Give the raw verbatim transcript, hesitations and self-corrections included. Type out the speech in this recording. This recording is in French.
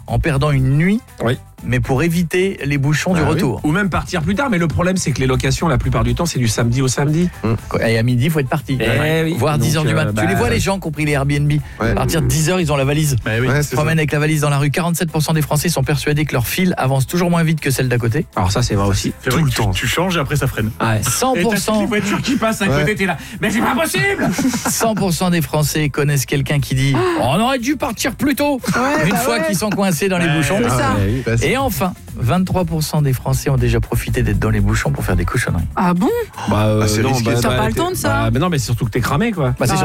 en perdant une nuit. Oui. Mais pour éviter les bouchons Ah du oui. retour. Ou même partir plus tard. Mais le problème, c'est que les locations, la plupart du temps, c'est du samedi au samedi. Et à midi, il faut être parti. Eh oui. Voire dix heures Donc, du matin. euh, Tu bah, les vois, les gens qui ont pris les Airbnb. Ouais. À partir de dix heures, ils ont la valise. Bah oui. Ouais, Ils c'est se promènent avec la valise dans la rue. quarante-sept pour cent des Français sont persuadés que leur file avance toujours moins vite que celle d'à côté. Alors ça, c'est vrai aussi. C'est vrai Tout que le tu, temps. tu changes et après ça freine. Ouais. cent Et pour t'as toutes cent, les voitures qui passent à Ouais. côté, t'es là. Mais c'est pas possible. cent pour cent des Français connaissent quelqu'un qui dit oh, on aurait dû partir plus tôt. Ouais, Une bah fois ouais. qu'ils sont coincés dans les Ouais, bouchons. c'est ça. Ah, oui. Bah, c'est- Et enfin, vingt-trois pour cent des Français ont déjà profité d'être dans les bouchons pour faire des cochonneries. Ah bon? Bah, euh, Ah, c'est non, risqué, bah, ça. T'as bah, pas le t'es- temps de ça. bah, mais non, mais c'est surtout que t'es cramé, quoi. Bah, c'est Ah